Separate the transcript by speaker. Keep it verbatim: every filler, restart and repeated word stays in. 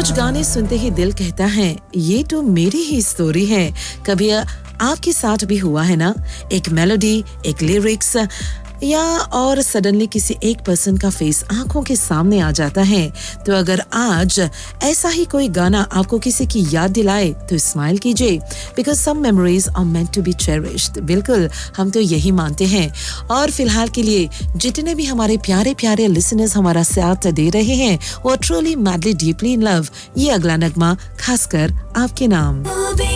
Speaker 1: कुछ गाने सुनते ही दिल कहता है ये तो मेरी ही स्टोरी है। कभी आपके साथ भी हुआ है ना, एक मेलोडी, एक लिरिक्स या और सडनली किसी एक पर्सन का फेस आंखों के सामने आ जाता है। तो अगर आज ऐसा ही कोई गाना आपको किसी की याद दिलाए तो स्माइल कीजिए, because some memories are meant to be cherished. बिल्कुल, हम तो यही मानते हैं। और फिलहाल के लिए जितने भी हमारे प्यारे प्यारे लिसनर्स हमारा साथ दे रहे हैं वो truly madly deeply in love, ये अगला नगमा खासकर आपके नाम।